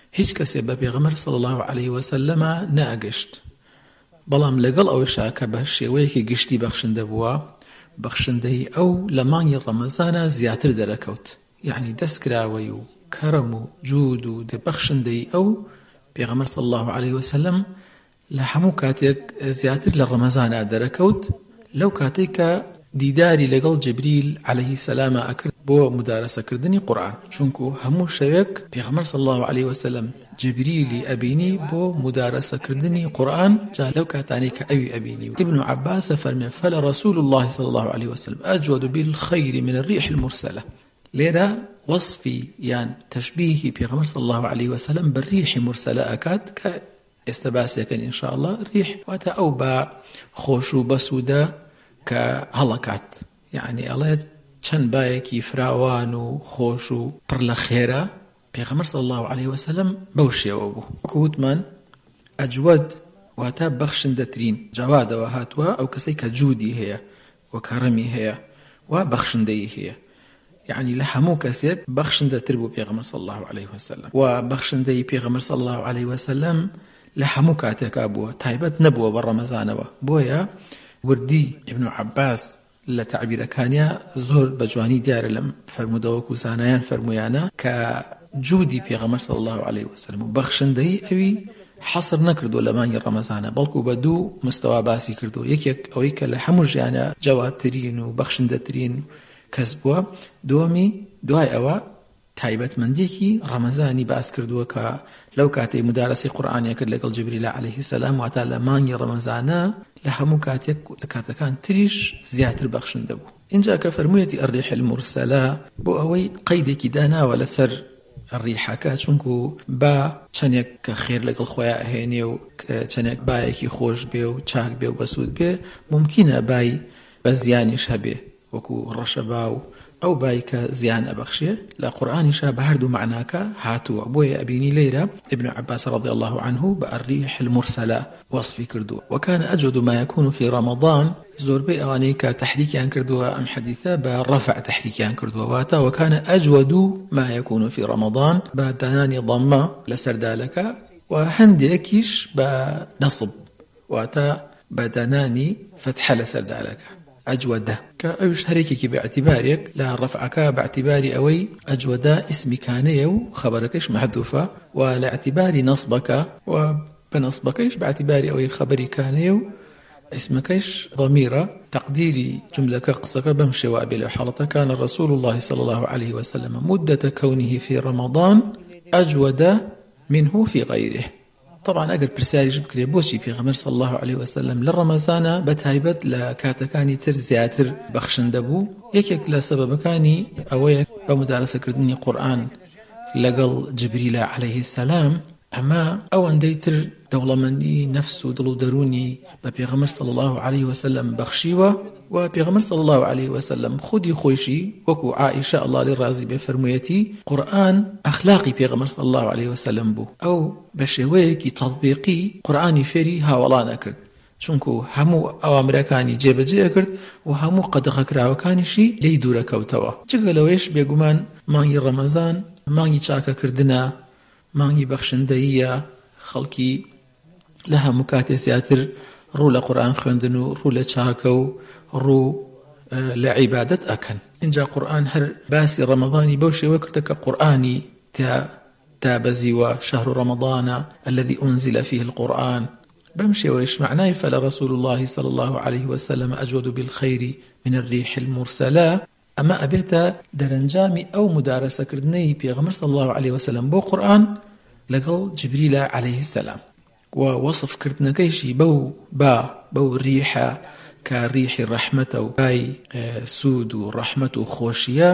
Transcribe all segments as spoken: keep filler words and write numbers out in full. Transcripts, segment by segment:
هیچ کەسێ بە پێغەمبەر صلی الله عليه وسلم ناگەشت، بەڵام لەگەڵ ئەوەشا کە بە شێوەیەکی گشتی بەخشندە بووە، بەخشندەی ئەو لە مانگی ڕەمەزانە زیاتر دەرەکەوت، یعنی دەستکراوەی و کەرەم و جود و بەخشندەی ئەو پێغەمبەر صلی الله عليه وسلم لە هەموو کاتێک زیاتر لە ڕەمەزانە دەرەکەوت، لەو کاتێک کە دیداری لەگەڵ جبریل عليه السلام ئەکرد بۆ مدارەسەکردنی قورئان، چونکو هەموو شەوێک پێغەمبەر صلی الله عليه وسلم جبریلی ئەبینی بۆ مدارەسەکردنی قورئان، جا لەو کاتانی کە ئەوی ئەبینی. ابن عباس فەرمێ فلرسول الله صلی الله عليه وسلم أجود بالخير من الريح المرسلة. لێرە وەصفی یان تەشبیهی پێغەمبەر صلی الله عليه وسلم بەریحی مرسلە ئەکات کە ئێستا باسیەکەن ئینشاء الله. ریح واتە ئەو بە خۆش و بەسوودە کە هەڵەکات، یعنی ئەڵێت چەند بایەکی فراوان و خۆش و پڕ لە خێرە. پێغەمبەر صلی الله عليه وسلم بەو شێوە بوو. وەکووتمان ئەجوەد واتە بەخشندەترین، جەوادەوە هاتووە ئەو کەسەی کە جوودی هەیە و کەڕەمی هەیە و بەخشندەی هەیە، یعنی لە هەموو کەسێک بەخشندەتر بوو پێغەمبەر صلی الله عليه وسلم. و بەخشندەی پێغەمبەر صلی الله عليه وسلم لە هەموو کاتێکا بووە، تایبەت نەبووە بە ڕەمەزانەوە. بۆیە وردی ابن عباس لە تعبیرەکانیا زۆر بە جوانی دیارە لەم فەرمودەوەکو زانایان فەرمویانە کە جوودی پێغەمبەر صلی الله عليه وسلم و بەخشندەی ئەوی حەسر نەکردو لە مانگی ڕەمەزانە، بەڵکو بە دوو مستەوا باسی کردو. یەکێک ئەوەی کە لە هەموو ژیانە جەوادترین و بەخشندەترین کەس بووە، دووەمی دوای ئەوە تایبەتمەندێکی ڕەمەزانی باس کردووە کە لەو کاتەی مدارەسی قورئانی کرد لەگەڵ جبریل عليه السلام، واتە لە مانگی ڕەمەزانە لە هەموو کاتێک لە کاتەکان تریش زیاتر بەخشندە بوو. اینجا کە فەرموویەتی الريح المرسلة بۆ ئەوەی قەیدێکی داناوە لەسەر ڕیحەکە، چونکو با چەندێک کە خێر لەگەڵ خۆیان ئەهێنێ و چەندێک بایەکی خۆش بێ و چاک بێ و بەسوود بێ، ممکنە بای بە زیانیش هەبێ، وەکو ڕەشەبا و ئەو بای کە زیان ئەبەخشێ. لە قورئانیشا بە هەردوو معناکە هاتووە. بۆیە ئەبینی لێرە ابن عباس رضي الله عنه بەالريح المرسلة وصفی کردووە. وكان أجود ما يكون في رمضان، زۆربەی ئەوانەی کە تحریکیان کردووە ئەم حەدیثە بە ڕەفع تحریکیان کردووە، واتە وكان أجود ما يكون في رمضان بە دانانی ضەمە لەسەر دالەکە، و هەندێکیش بە نەصب واتە بە دانانی فتحە لەسەر دالەکە، أجودة كأوش هريكي باعتبارك لا رفعك باعتباري أوي أجودة اسمي كانية وخبركش محذوفة، ولا اعتباري نصبك وبنصبكش باعتباري أوي خبري كانية اسمكش ضميرة تقديري جملة قصك بمشي وأبي حالة. كان رسول الله صلى الله عليه وسلم مدة كونه في رمضان أجود منه في غيره. طبعا ئەگەر پرسیاریش بکرێ بۆچی پێغەمبەر صلی الله عليه وسلم لە ڕەمەزانە بەتایبەت لە کاتەکانی تر زیاتر بەخشندە بوو، یەکێک لە سەبەبەکانی ئەوەیە بە مدارەسەکردنی قورئان لەگەڵ جبریل عليه السلام ئەمە ئەوەندەی تر دەوڵەمەندی نەفس و دڵ و دەرونی بە پێغەمبەر صلی الله عليه وسلم بەخشیوە. و پێغەمبەر صلی الله عليه وسلم خودی خۆشی وەکو عائشە الله لێ ڕازی بێ فەرموویەتی قورئان ئەخلاقی پێغەمبەر صلی الله عليه وسلم بوو. ئەو بە شێوەیەکی تەطبیقی قورئانی فێری هاوڵان ئەکرد، چونکو هەموو ئەوامرەکانی جێبەجێ ئەکرد و هەموو قەدەغەکراوەکانیشی لێی دوورەکەوتەوە. جگە لەوەیش بێگومان مانگی ڕەمەزان مانگی چاکەکردنە، مانگی بەخشندەییە، خەڵکی لە هەموو کاتێ زیاتر ڕوو لە قورئان خوێندن و ڕوو لە چاکە و ڕوو لە عیبادەت ئەکەن. اینجا قورئان هەر باسی ڕەمەزانی بەو شێوە کردە کە قورئانی تا تابەزیوە شهر رمضان الذي أنزل فيه القرآن بمشي ويش معناه فلرسول الله صلى الله عليه وسلم أجود بالخير من الريح المرسلة. أما أبيت درنجامي أو مدارسة كردني بيغمر صلى الله عليه وسلم بو قرآن لقل جبريل عليه السلام، ووصف كردنا كيشي بو با بو الريحة كريح الرحمة وباي سود ورحمة وخوشية.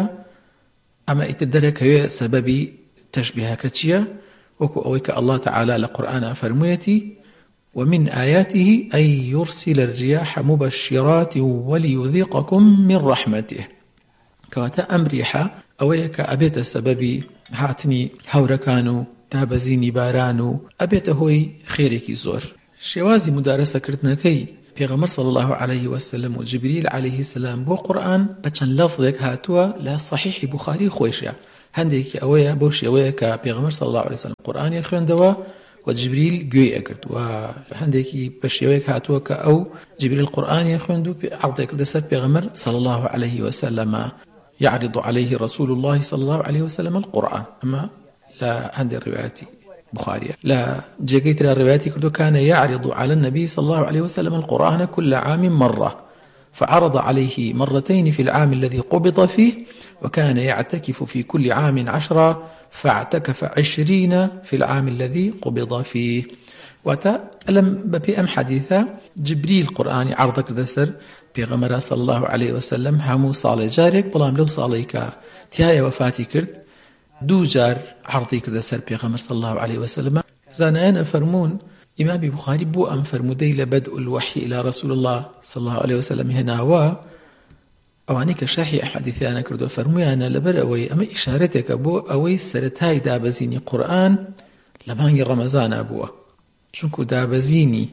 أما إتدرك سببي تشبيه كتشيا وكو أويك الله تعالى لقرآن فرميتي ومن آياته أن يرسل الرياح مبشرات وليذيقكم من رحمته. كواتا أمريحة أويك أبيت السببي هاتني هوركانو تابزيني بارانو أبيت هوي خيركي زور. شوازي مدارسة كرتناكي پێغەمبەر صلی الله عليه وسلم و جبریل عليه السلام بۆ قورآن بە چەند لەفظێک هاتووە لە صحیحی بوخاری خۆیشە. هەندێکی ئەوەیە بۆ شێوەیە کە پێغەمبەر صلی الله عليه وسلم قورآنی خوێندەوە و جبریل گوێی ئەکرد، و هەندێکی بە شێوەیەک هاتووە کە ئەو جبریل قورآنی خوێند و عەرضی کردە سەر پێغەمبەر صلی الله عليه وسلم يعرض عليه رسول الله صلى الله عليه وسلم القرآن. أما لا عندي رواياتي بخارية لا جيت رواياتي كردو كان يعرض على النبي صلى الله عليه وسلم القرآن كل عام مرة، فعرض عليه مرتين في العام الذي قبض فيه، وكان يعتكف في كل عام عشرة، فاعتكف عشرين في العام الذي قبض فيه. واتا لم ببي أم حديثة جبريل قرآني عرضك دسر پیغمبر صلی الله علیه وسلم همو ساڵی جارێک، بەڵام لەو ساڵی کە تیایە وفاتی کرد دوو جار عرضی کردە سەر پێغەمبەر صلی الله علیه وسلم. زانایان ئەفەرمون ئیمامی بوخاری بۆ ئەم فەرمودەی لە بەدء الوحی إلى رسول الله صلی الله علیه وسلم هێناوە، ئەوانەی کە شەرحی ئەحادیثیانە کردو فەرمویانە لەبەر ئەوەی ئەمە ئیشارەتێکە بۆ ئەوەی سەرەتای دابەزینی قورئان لە مانگی ڕەمەزانە بووە، چونکو دابەزینی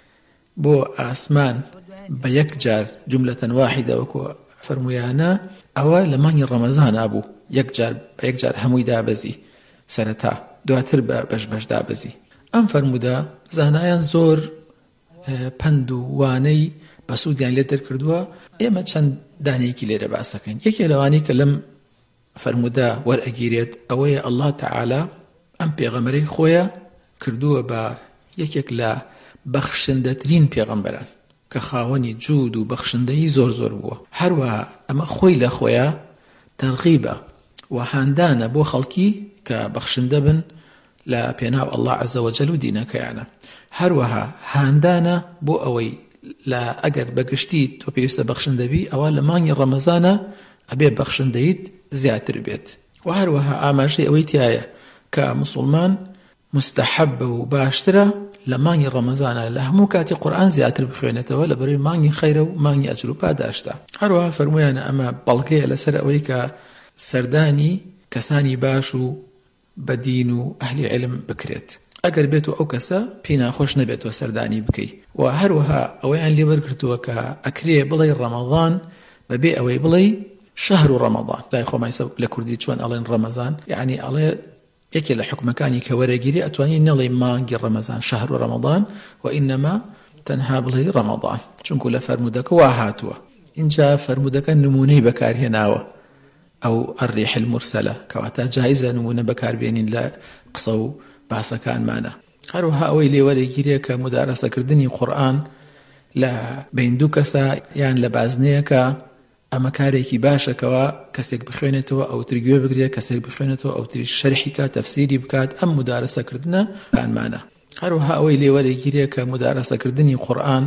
بۆ ئاسمان بە یەک جار جملەتەن واحیدە وەکو فەرمویانە ئەوە لە مانگی ڕەمەزانە بوو، یەک جار بە یەک جار هەمووی دابەزی سەرەتا، دواتر بە بەش بەش دابەزی. ئەم فەرمودە زانایان زۆر پند و وانەی بەسوودیان لێ دەرکردووە. ئێمە چەند دانەیەکی لێرە باسەکەین. یەکێ لەوانەی کە لەم فەرمودە وەرئەگیرێت ئەوەیە ئەڵڵا تەعالا ئەم پێغەمبەرەی خۆیە کردووە بە یەکێک لە بەخشندەترین پێغەمبەران کە خاوەنی جود و بەخشندەیی زۆر زۆر بووە. هەروەها ئەمە خۆی لە خۆیە تەرغیبە و هاندانە بۆ خەڵکی کە بەخشندە بن لە پێناو ئەڵڵا عەزە وەجەل و دینەکەیانە. هەروەها هاندانە بۆ ئەوەی لە ئەگەر بەگشتی تۆ پێویستە بەخشندەبی ئەوە لە مانگی ڕەمەزانە ئەبێ بەخشندەیت زیاتر بێت. و هەروەها ئاماژەی ئەوەی تایە کە موسڵمان مستحب و باشترە لە مانگی ڕەمەزانە لە هەموو کاتی قورئان زیاتر بخوێنێتەوە لە بەرەوەی مانگی خەیرە و مانگی ئەجر و پاداشتە. هەروەها فەرمویانە ئەمە بەڵگەیە لەسەر ئەوەی کە سەردانی کەسانی باش و بەدین و ئەهلی علم بکرێت. ئەگەر بێت و ئەو کەسە پێی ناخۆش نەبێتەوە سەردانی بکەی. و هەروەها ئەوەیان لێوەرگرتووە کە ئەکرێ بڵێ ڕەمەضان بەبێ ئەوەی بڵێ شەهر و ڕەمەضان. لای خۆمای لە کوردی چۆن ئەڵێن ڕەمەزان، یعنی ئەڵێ یەکێ لە حکمەکانی کە وەرەگیری ئەتوانی نەڵێ مانگی ڕەمەزان شەهر و ڕەمەضان و ئینەما تەنها بڵێ ڕەمەضان، چونکو لە فەرمودەکە وا هاتووە. اینجا فەرمودەکە نمونەی بەکارهێناوە، ئەو ئەڕیح المورسەلە کەواتە جایزە نمونە بەکاربێنین لە قسە و باسەکانمانە. هەروەها ئەوەی لێوەرەگیرێ کە مودارەسەکردنی قورئان لە بین دوو کەسە یان لە بازنەیەکە ئەمە کارێکی باشەکەوە کەسێک بخوێنێتەوە ئەو ترگوێ بگرێت، کەسێک بخوێنێتەوە ئەو تری شەرحی کات تەفسیری بکات. ئەم مودارەسەکردنە کانمانە. هەروەها ئەوەی لێوەرەگیرێ کە مودارەسەکردنی قورئان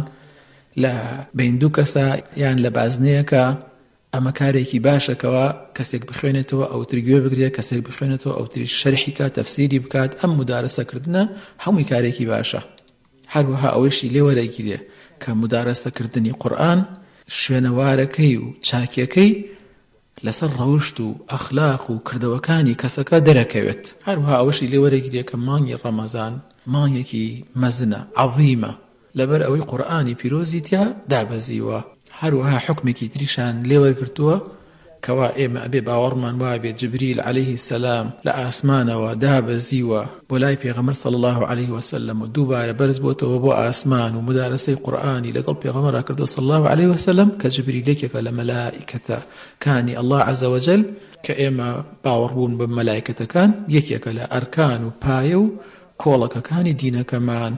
لە بین دوو کەسە یان لە بازنەیەکە ئەمە کارێکی باشەکەوە کەسێک بخوێنێتەوە ئەو ترگوێ بگرێت، کەسێک بخوێنێتەوە ئەو تری شەرحی کات تەفسیری بکات. ئەم مودارەسەکردنە هەمووی کارێکی باشە. هەروەها ئەوەشی لێوەرەگیرێ کە مودارەسەکردنی قورئان شوێنەوارەکەی و چاکیەکەی لەسەر ڕەوشت و ئەخلاق و کردەوەکانی کەسەکە دەرەکەوێت. هەروەها ئەوەشی لێوەرەگیرێ کە مانگی ڕەمەزان مانگێکی مەزنە عەظیمە لەبەر ئەوەی قورئانی پیرۆزی تیا دابەزیوە. هەروەها حکمێکی تریشان لێوەرگرتووە کەوا ئێمە ئەبێ باوەڕمان وابێت جبریل عليه السلام لە ئاسمانەوە دابەزیوە بۆ لای پێغەمبەر صلی الله عليه وسلم و دووبارە بەرز بۆتەوە بۆ ئاسمان و مدارەسەی قورئانی لەگەڵ پێغەمبەرا کردو صلی الله عليه وسلم کە جبریلێکێکە لە مەلائیکەتەکانی ئەڵڵا عەزە وەجەل کە ئێمە باوەڕبوون بە مەلائیکەتەکان یەکێکە لە ئەرکان و پایە و کۆڵەکەکانی دینەکەمان.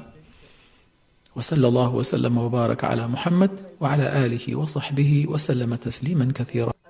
وصلى الله وسلم وبارك على محمد وعلى آله وصحبه وسلم تسليما كثيرا.